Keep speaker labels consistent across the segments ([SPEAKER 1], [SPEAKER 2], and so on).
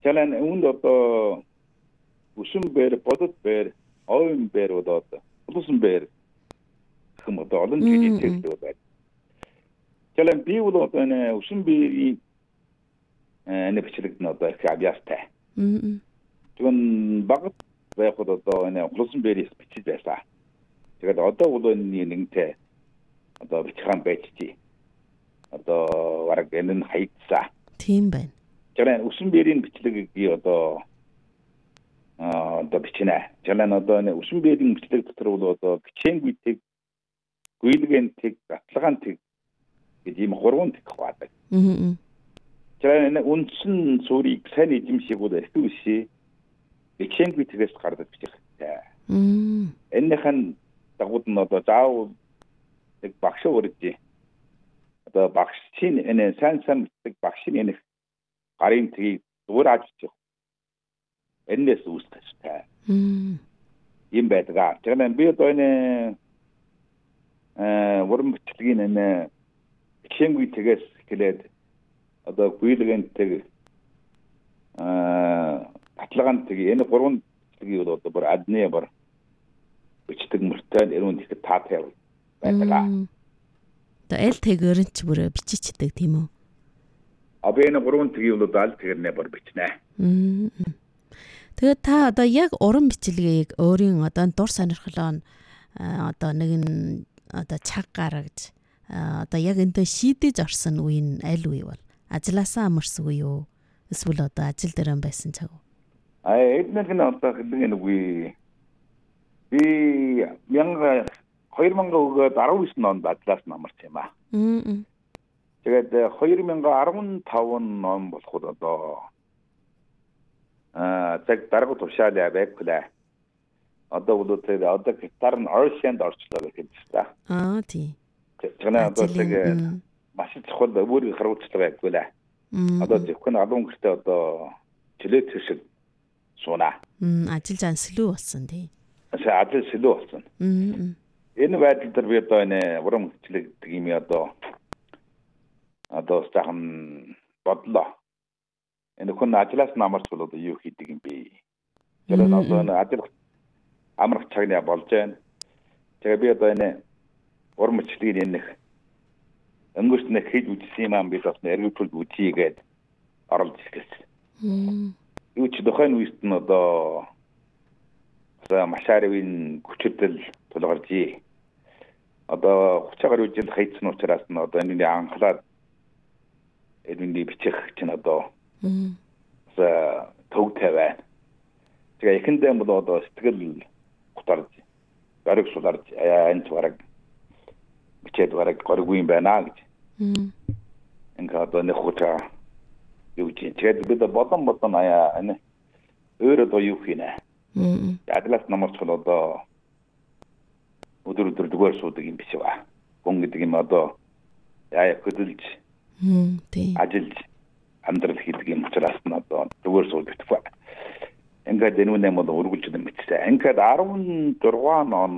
[SPEAKER 1] Jalan undo usumber podotber oimber odot ulusumber kımda alın tüyü tekliyor. Jalan bir odot ne usumberi ne biçilik nota kabiyasta. Tüm bakıp ve odot ne ulusumber biçilesa. 제가 어떤 오던 일인데 어떤 비치한 배치지 어떤 와락에는 하이트사
[SPEAKER 2] 팀ben
[SPEAKER 1] 저는 웃음베린 비치력이 어떤 비치네 저는 어떤 웃음베린 비치력 들어오도 어떤 비치행 비틱 구이드겐 틱 같은 틱 이제 뭐 그런 틱 같다. 저는 운순 소리 산이 짐시고도 수시 비치행 비틱에서 가르쳐 비치다. 엔네한 다고든 어떤 자우 박쇼 그랬지. 어떤 박신 에는 산산 박신 에는 가림티 돌아주죠. 엔네스 우스타스타. 임베드가 저는 비어도네 워름 비치기는 쳔구이 되겠 그래도 어떤 구이드겐 되게 아틀간 되게 얘는 그런 되게 어떤 뭐 아드네 뭐 비치등 물단 이런 게 다 태워. 맞다.
[SPEAKER 2] 또 엘테거는 집으로 비치치дэг тийм үү?
[SPEAKER 1] 아베는 그런 되게 올도 알 되겠네 버 비치네.
[SPEAKER 2] Тэгээд та одоо яг уран бичлэгийг өөрийн одоо дур сонирхлоо одоо нэгэн одоо цаг гаргаж одоо яг энэ шийдэж орсон үе нь аль үе бол ажилласаа амарсан үе юу? Эсвэл одоо ажил дээр байсан цаг уу?
[SPEAKER 1] эднэрхэн одоо хэлдэг үе 이 명가 허이명가 19 년 맞다스 남았지만 제가 허이명가 15년 болох고도 tek dargo toshada bekle одоо удаатай одоо гитарын оршинд орчлоо гэж байна.
[SPEAKER 2] Тий.
[SPEAKER 1] 저는 одоо тэгээ маш чухал өөрийн харуулцлага байгуулаа. Одоо зөвхөн алуун гэртээ одоо жилээ төшөг сууна.
[SPEAKER 2] Ажил занслуу болсон тий.
[SPEAKER 1] Ажил слүү болсон. Энэ байдал дээр би одоо энэ уран бичлэг гэмий одоо стахан бодлоо. Энэ хүн ажлаас намарч бол одоо юу хийдэг юм бэ? Тэрэн одоо ажил амрах цагны болж байна. Тэгээ би одоо энэ уран бичлэгийг энэ өнгөрч нэг хийж үзсэн юм би бас эргүүлж үзье гээд оролж ирсэн. Юу ч дохойн үест нь одоо машаривын хүчтэй тулгарч одоо хуцаагаар үжил хайцсан учраас нь одоо энэ анхлаад энэ бичих чинь одоо төвтэй байна. Тэгээ ихэндээ бол одоо сэтгэл гутарж бараг суларж энэ цараг бичээд бараг горгүй юм байна гэж. Ингээ одоо нэг хуцаа юу гэж тэгээд бид бодон аяа энэ өөр одоо юу хийнэ. Адлаас намарч одоо өдөр зүгээр суудаг юм биш ба. Гүн гэдэг юм одоо яа хөдөлж ажиллаж амьдрал хийдэг юм учраас нь одоо зүгээр суудаг ба. Ингээд энэ юм бол өргөлж юм битсэн. Ингээд 17 ном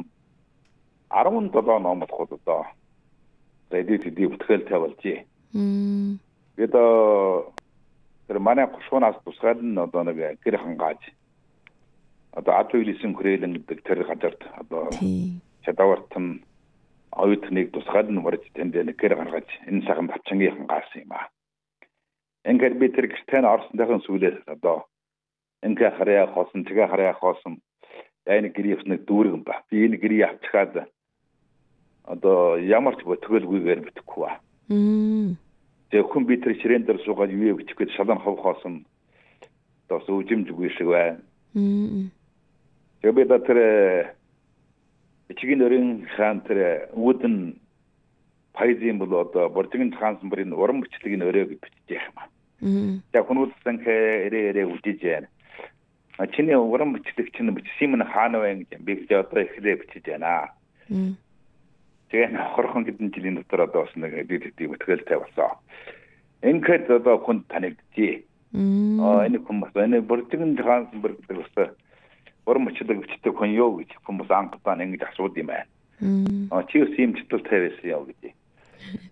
[SPEAKER 1] болоход одоо эдит бүтгэл тавилж. Тэгээд тэр манай гушуунаас тусгаад нь одоо нэг гэр хангааж одоо атүйлсэн хүрээлэн гэдэг тэр газарт одоо чадвартан оюутныг тусгаад нь урд тэнд нэг гэр гаргаж энэ сахан тавчангийн хангаасан юм аа. Ингээд би тэр гэртэн орсондойхон сүлээс одоо ингээ харьяа хоосон тэгээ харьяа хоосон энэ гэрийн дүүргэн ба. Би энэ гэрийг авчихад одоо ямар ч бүтгэлгүйгээр битгэхгүй ба. Тэгээ хүн би тэр ширээн дээр суугаад юу бичих гэж шалан хов хоосон одоо сүжимжгүй шиг байна. Тэгээ би тэр бичгийн өрийн хаан тэр үүдэн пайзын бол одоо боржигын хаансан бүрийн уран бичлэгийн өрөөг бичиж яах юм. Тэгээ хүмүүстэн хэрэг үжиж яана. Чиний уран бичлэг чинь бичсэн юм хаана вэ гэж би одоо эхлээ бичиж байна. Тэгээ хорхон хэдэн жилийн дотор одоо бас нэг эдит бүтгэлтэй болсон. Ингээд одоо хүн танигдчих. Энэ хүмүүс энэ боржигын хаансан бүр гэдэг бас уран бичлэг бичдэг хүн юу гэж хүмүүс анхтаа ингэж асууд юм байна. Чи үс юм чөлтэй байсан яа гэж.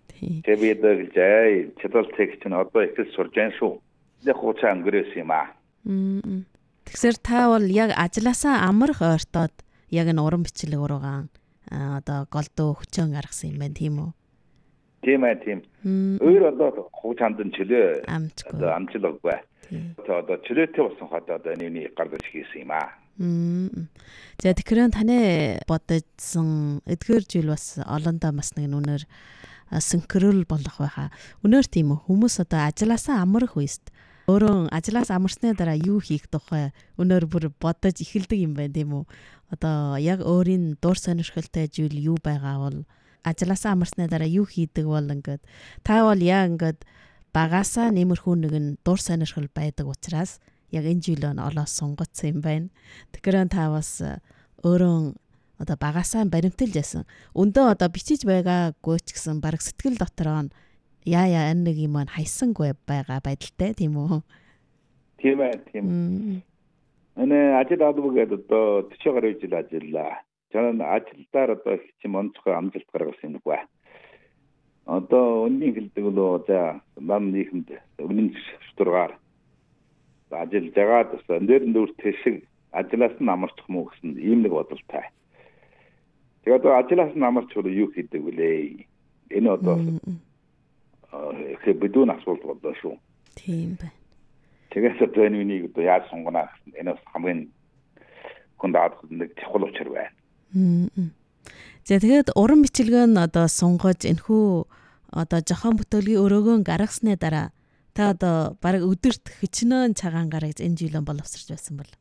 [SPEAKER 1] Тэгээ би дэгжээ чөлтэй чинь одоо их сурж байгаа шүү. Яг хуцаа өнгөрөөс юм аа.
[SPEAKER 2] Тэгэхээр та бол яг ажилласаа амрах ойртоод яг энэ уран бичлэг руугаа одоо голдуу хүчээр гаргасан юм байна тийм үү?
[SPEAKER 1] Тийм ээ тийм. Өөр одоо хуу чамдан чөлөө
[SPEAKER 2] одоо
[SPEAKER 1] амжилтгүй. Одоо чөлөөтэй болсон хад одоо нэвний гаргаж хийсэн юм аа.
[SPEAKER 2] За тэгэхээр таны бодсон эдгээр жил бас олондоо бас нэг үнээр синхрол болох байхаа. Үнээр тийм үү? Хүмүүс одоо ажилласаа амрах үест өөрөө ажлаас амарсны дараа юу хийх тухай өнөр бүр бодож эхэлдэг юм байна тийм үү? Одоо яг өөрийн дур сонирхолтой зүйл юу байгаа бол ажлаас амарсны дараа юу хийдэг бол ингээд та бол яг ингээд багасаа нэмэрхүү нэгэн дур сонирхол байдаг учраас яг энэ жилөө олоос сунгацсан юм байна. Тэгэхээр та бас өөрөө одоо багасаа баримталж ясан. Өндөө одоо бичиж байгаагүй ч гэсэн баг сэтгэл дотороо яа энэ нэг юм хайсангүй байгаа байдалтай тийм үү?
[SPEAKER 1] Тийм ээ тийм. Эне ажил авдаг одоо 40 гаруй жил ажиллаа. Жан ажилдаар одоо хичэм онцгой амжилт гаргасан юм байна. Одоо өнний хэлдэг бол за нам нийгэмд өмнө шүтургаар ажиллаж байгаа гэсэн дээр нүртэй шиг ажлаас нь амарчих муу гэсэн ийм нэг бодолтой. Тэгээд ажлаас нь амарч юу хийдэг вүлээ? Энэ одоо бидүүн асуулт боллоо шүү.
[SPEAKER 2] Тийм байна.
[SPEAKER 1] Тэгээс одоо энэ үнийг одоо яаж сонгоно гэсэн энэ хамгийн хүндаад нэг чухал учир байна.
[SPEAKER 2] За тэгээд уран бичлэг нь одоо сунгаж энэхүү одоо жохон бүтээлгийн өрөөгөө гаргасны дараа та одоо баг өдөрт хичнээн цагаан гаргаж энэ жилэн боловсрч байсан бол.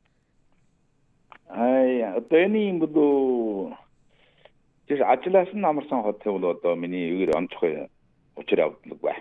[SPEAKER 1] Одоо энэ юм бол тэр ажлаас нь амарсан хоттой бол одоо миний өөр онцгой учир явдлаг бай.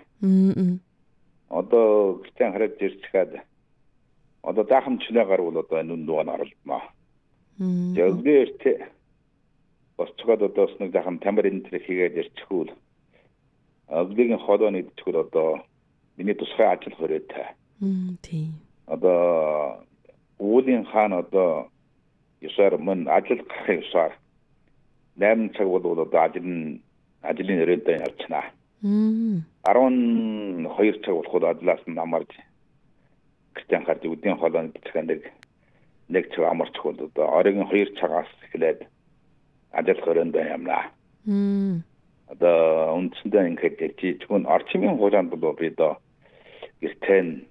[SPEAKER 1] Одоо гэртээ хараад ирчгээд одоо даахмчлаа гарвал одоо энэ дугаар оролдоно. Жогдэрт босцоод одоо нэг дахин тамир энэ төр хийгээд ирчихвэл өглөөгийн хоолой нэгдэхгүй одоо миний тусгай ажил хоройтой.
[SPEAKER 2] Тийм.
[SPEAKER 1] Одоо уулын хаан одоо ёсоор мөн ажил гарах ёсоор 8 цаг бол одоо ажлын өрөөндөө явчихна. 12 цаг болоход ажлаас нь амарч гэртээ гарч өдийн хоолойд бицгэнд нэг цаг амарчих бол одоо оройн 2 цагаас эхлээд ажил хороондоо явна. Одоо үндсэндээ ингээд жижигхэн орчмын хугацаанд бол би одоо гэртээ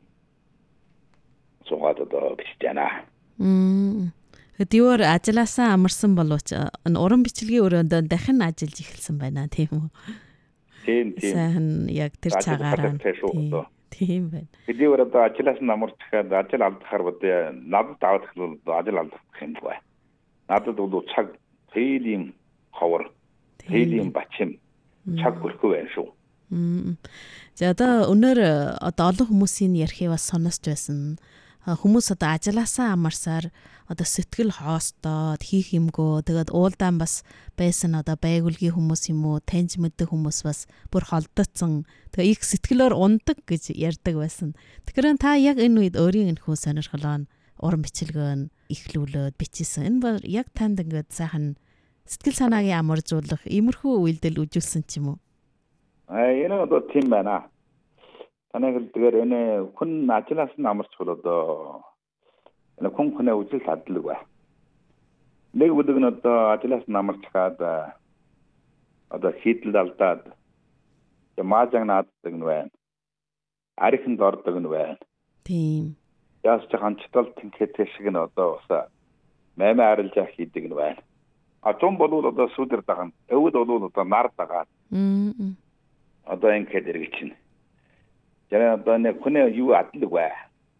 [SPEAKER 1] суугаад одоо бичиж байна.
[SPEAKER 2] Хэдийгээр ажлаасаа амарсан боловч энэ уран бичлэгийн өрөөндөө дахин ажиллаж эхэлсэн байна тийм үү?
[SPEAKER 1] Тийм.
[SPEAKER 2] Сайн яг тэр цагаараа. Тийм байна.
[SPEAKER 1] Хэдийгээр одоо ажлаас нь амарч чад ажил алдахаар бодё. Надад даваад хэлвэл ажил алдах юм байна. Надад бол цаг хэлийн ховор, хэлийн бачим цаг хөрхөө байна шүү.
[SPEAKER 2] За одоо өнөр одоо олон хүмүүсийн ярихыг бас сонсч байсан. Хүмүүс одоо ажлаасаа амарсаар одоо сэтгэл хоостоод хийх юмгөө тэгээд уулдаан бас байсан одоо байгуулгийн хүмүүс юм уу таньж мэддэг хүмүүс бас бүр холдоцсон тэгээ их сэтгэлээр ундаг гэж ярьдаг байсан. Тэгэхээр та яг энэ үед өөрийн энэхүү сонирхлоо уран бичлэгөө ихлүүлээд бичсэн. Энэ бол яг танд ингээд сайхан сэтгэл санаагийн амаржуулах иймэрхүү үйлдэл үзүүлсэн ч юм уу?
[SPEAKER 1] Энэ одоо тийм байна. Танай хэлдгээр энэ хүн ажлаас нь амарч бол одоо энэ хүн үзэл садлаг бай. Нэг өдөг нь одоо ажлаас нь амарч хаад одоо хийдэл алдаад маажаг нааддаг нь байна. Ариханд ордог нь байна.
[SPEAKER 2] Тийм.
[SPEAKER 1] Яас ч ханчтал тэнхэтэ шиг нь одоо бас маймаа арилж хийдэг нь байна. Том болвол одоо сүдэр даган, өвд болвол одоо нар дагаад. Одоо ингээд эргэж чинь. Жаа одоо нэг хүн юу адлаг бай.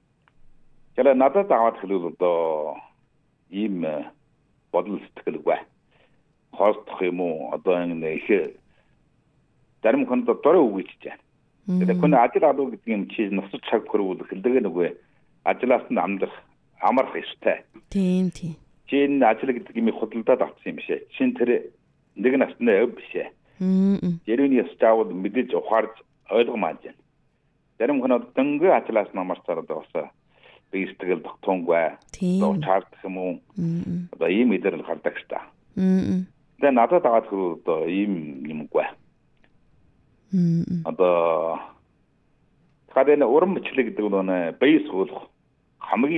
[SPEAKER 1] Жаа надад аваад хэлвэл одоо ийм бодол сэтгэл бай. Хоолдох юм уу одоо ингэ их зарим хүн дөрөв үгүйж байна. Тэгээд хүн ажил авах гэдэг юм чи нөхцөл цаг хөрвөл хэлдэг нүгэ ажлаас нь амарх ёстой.
[SPEAKER 2] Тийм.
[SPEAKER 1] Чи энэ ажил гэдэг юм худалдаад авсан юм бишээ. Чин тэр нэг насны өв бишээ. Jeruni ястаавал мэдээж ухаарж ойлгомааж байна. Зарим хүн дөнгөө ажлаас намарцаар одоо бас би сэтгэл тогтоонгүй. Одоо чаардах юм уу? Одоо ийм мэдэрэл гардаг ш та. Тэгээ надад аваад хөрөө одоо ийм юмгүй. Одоо хадаа уран бичлэг гэдэг нь бие суулгах хамгийн